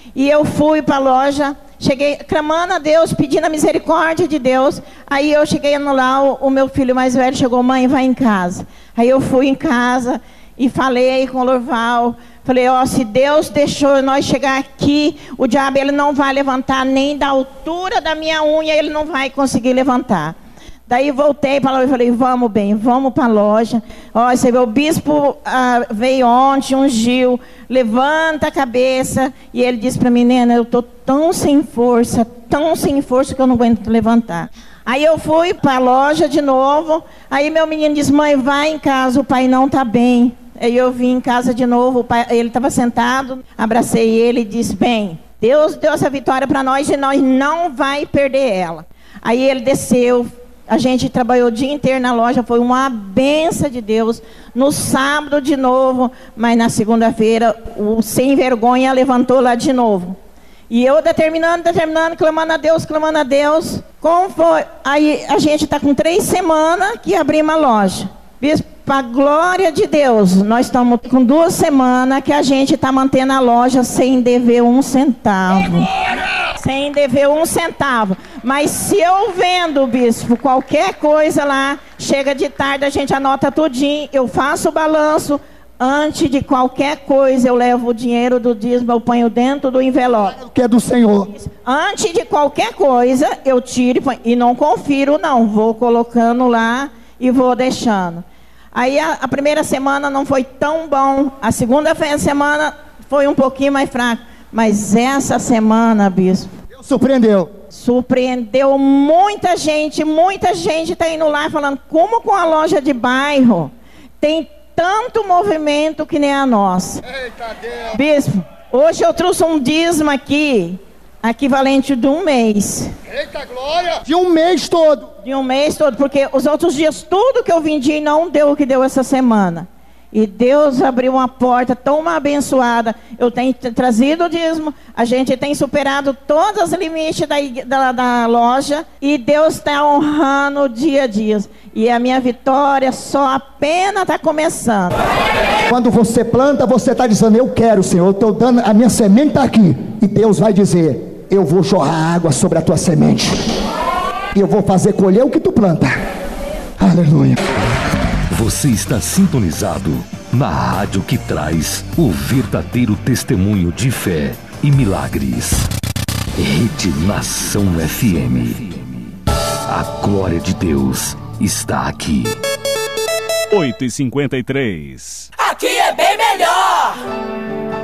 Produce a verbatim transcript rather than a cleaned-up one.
E eu fui para a loja, cheguei clamando a Deus, pedindo a misericórdia de Deus. Aí eu cheguei no lá, o, o meu filho mais velho chegou, mãe, vai em casa. Aí eu fui em casa e falei com o Lorval, falei, ó, se Deus deixou nós chegar aqui, o diabo ele não vai levantar nem da altura da minha unha, ele não vai conseguir levantar. Daí voltei para lá e falei, vamos bem, vamos para a loja. Ó, você vê, o bispo ah, veio ontem, ungiu, levanta a cabeça. E ele disse para mim, Nena, eu estou tão sem força, tão sem força que eu não aguento levantar. Aí eu fui para a loja de novo. Aí meu menino disse, mãe, vai em casa, o pai não está bem. Aí eu vim em casa de novo, o pai, ele estava sentado, abracei ele e disse, bem, Deus deu essa vitória para nós e nós não vai perder ela. Aí ele desceu. A gente trabalhou o dia inteiro na loja, foi uma benção de Deus. No sábado de novo, mas na segunda-feira, o sem vergonha levantou lá de novo. E eu determinando, determinando, clamando a Deus, clamando a Deus. Como foi? Aí a gente está com três semanas que abrimos a loja. Bispo, para a glória de Deus, nós estamos com duas semanas que a gente está mantendo a loja sem dever um centavo. Sem dever um centavo. Mas se eu vendo, bispo, qualquer coisa lá, chega de tarde, a gente anota tudinho, eu faço o balanço, antes de qualquer coisa eu levo o dinheiro do dízimo, eu ponho dentro do envelope. Que é do Senhor. Antes de qualquer coisa, eu tiro e não confiro não, vou colocando lá e vou deixando. Aí a, a primeira semana não foi tão bom, a segunda semana foi um pouquinho mais fraca, mas essa semana, bispo, Deus surpreendeu. Surpreendeu muita gente, muita gente está indo lá falando, como com a loja de bairro tem tanto movimento que nem a nossa. Eita Deus. Bispo, hoje eu trouxe um dízimo aqui, equivalente de um mês. Eita glória! De um mês todo. De um mês todo, porque os outros dias, tudo que eu vendi não deu o que deu essa semana. E Deus abriu uma porta tão abençoada. Eu tenho trazido o dízimo, a gente tem superado todos os limites da, da, da loja. E Deus está honrando dia a dia. E a minha vitória só apenas está começando. Quando você planta, você está dizendo, eu quero, Senhor, eu estou dando, a minha semente está aqui. E Deus vai dizer, eu vou jorrar água sobre a tua semente. E eu vou fazer colher o que tu planta. Aleluia. Você está sintonizado na rádio que traz o verdadeiro testemunho de fé e milagres. Rede Nação F M. A glória de Deus está aqui. oito e cinquenta e três. Aqui é bem melhor.